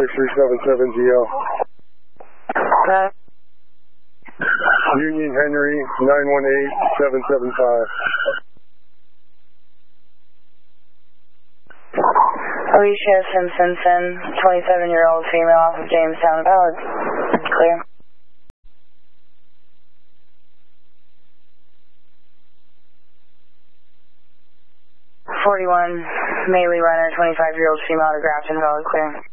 6377 GL. Union Henry 918775. Alicia Simpson, 27-year-old female off of Jamestown Valley. Clear. .41 Melee Runner, 25-year-old female to Grafton Valley. Clear.